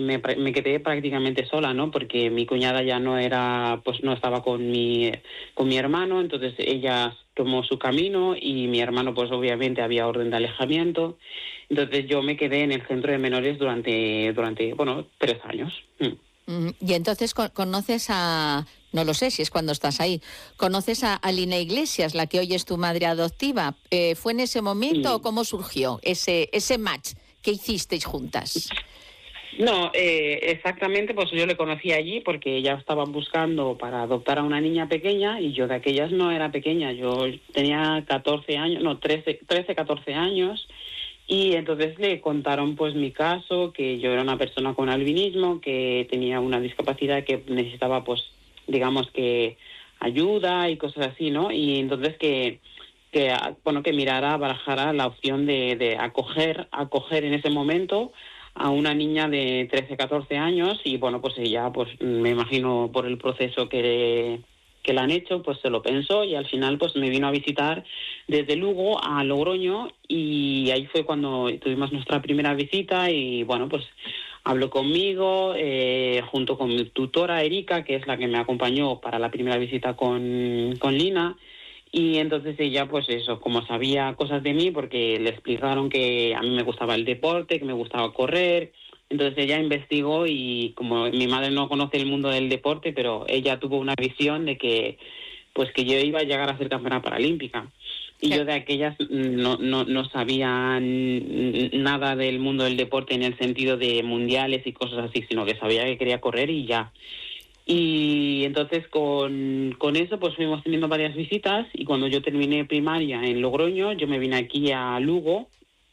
me quedé prácticamente sola, ¿no? Porque mi cuñada ya no estaba con mi hermano, entonces ella tomó su camino y mi hermano pues obviamente había orden de alejamiento. Entonces yo me quedé en el centro de menores durante 3 años. Y entonces conoces no lo sé si es cuando estás ahí, conoces a Lina Iglesias, la que hoy es tu madre adoptiva. ¿Fue en ese momento o cómo surgió ese match que hicisteis juntas? No, exactamente, pues yo le conocí allí porque ella estaba buscando para adoptar a una niña pequeña y yo de aquellas no era pequeña, yo tenía 13, 14 años. Y entonces le contaron pues mi caso, que yo era una persona con albinismo, que tenía una discapacidad que necesitaba pues digamos que ayuda y cosas así, ¿no? Y entonces que mirara, barajara la opción de acoger en ese momento a una niña de 13, 14 años y bueno, pues ella, pues me imagino por el proceso que la han hecho, pues se lo pensó y al final pues me vino a visitar desde Lugo a Logroño y ahí fue cuando tuvimos nuestra primera visita y bueno, pues habló conmigo junto con mi tutora Erika, que es la que me acompañó para la primera visita con Lina. Y entonces ella, pues eso, como sabía cosas de mí, porque le explicaron que a mí me gustaba el deporte, que me gustaba correr, entonces ella investigó y como mi madre no conoce el mundo del deporte, pero ella tuvo una visión de que pues que yo iba a llegar a ser campeona paralímpica. Y yo de aquellas no sabía nada del mundo del deporte en el sentido de mundiales y cosas así, sino que sabía que quería correr y ya. Y entonces con eso pues fuimos teniendo varias visitas y cuando yo terminé primaria en Logroño, yo me vine aquí a Lugo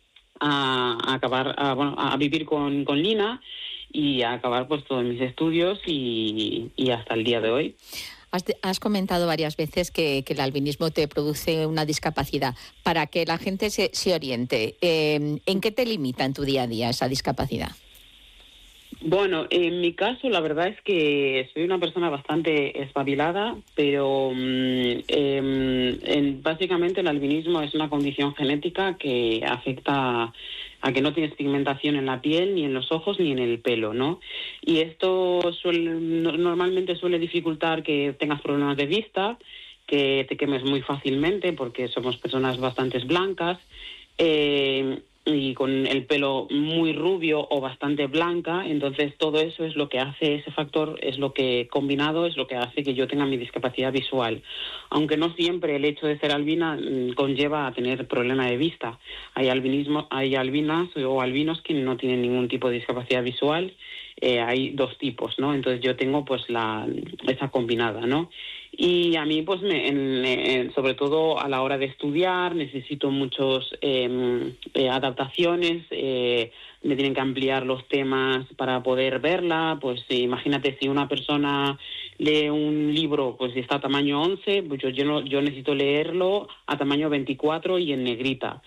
a vivir con Lina y a acabar pues todos mis estudios y hasta el día de hoy. Has comentado varias veces que el albinismo te produce una discapacidad. Para que la gente se oriente, ¿en qué te limita en tu día a día esa discapacidad? Bueno, en mi caso la verdad es que soy una persona bastante espabilada, pero básicamente el albinismo es una condición genética que afecta a que no tienes pigmentación en la piel, ni en los ojos, ni en el pelo, ¿no? Y esto normalmente suele dificultar que tengas problemas de vista, que te quemes muy fácilmente porque somos personas bastante blancas, y con el pelo muy rubio o bastante blanca, entonces todo eso es lo que hace, ese factor es lo que combinado es lo que hace que yo tenga mi discapacidad visual. Aunque no siempre el hecho de ser albina conlleva a tener problema de vista. Hay albinas o albinos que no tienen ningún tipo de discapacidad visual, hay dos tipos, ¿no? Entonces yo tengo pues esa combinada, ¿no? Y a mí, pues, sobre todo a la hora de estudiar, necesito muchas adaptaciones, me tienen que ampliar los temas para poder verla. Pues imagínate, si una persona lee un libro, pues si está a tamaño 11, pues yo necesito leerlo a tamaño 24 y en negrita.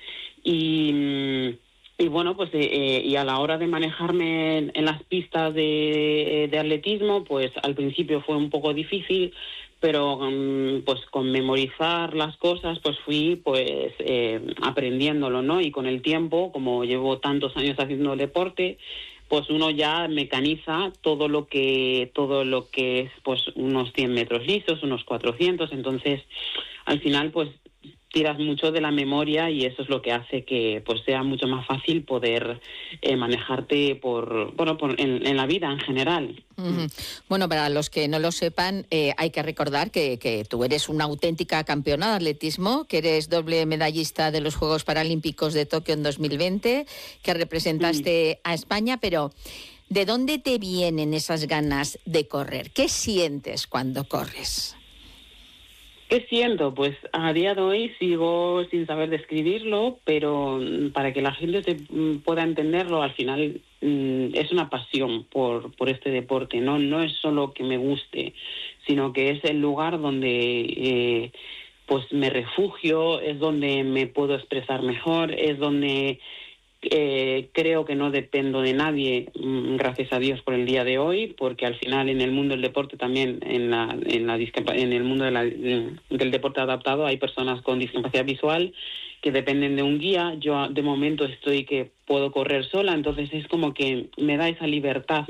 Y bueno, pues y a la hora de manejarme en las pistas de atletismo, pues al principio fue un poco difícil, pero pues con memorizar las cosas pues fui pues aprendiéndolo, ¿no? Y con el tiempo, como llevo tantos años haciendo deporte, pues uno ya mecaniza todo lo que es pues unos 100 metros lisos, unos 400, entonces al final pues tiras mucho de la memoria y eso es lo que hace que pues sea mucho más fácil poder manejarte en la vida en general. Uh-huh. Bueno, para los que no lo sepan, hay que recordar que tú eres una auténtica campeona de atletismo, que eres doble medallista de los Juegos Paralímpicos de Tokio en 2020, que representaste a España, pero ¿de dónde te vienen esas ganas de correr? ¿Qué sientes cuando corres? ¿Qué siento? Pues a día de hoy sigo sin saber describirlo, pero para que la gente pueda entenderlo, al final es una pasión por este deporte, ¿no? No es solo que me guste, sino que es el lugar donde pues me refugio, es donde me puedo expresar mejor, es donde creo que no dependo de nadie, gracias a Dios por el día de hoy, porque al final en el mundo del deporte también, en el mundo del deporte adaptado hay personas con discapacidad visual que dependen de un guía. Yo de momento estoy que puedo correr sola, entonces es como que me da esa libertad,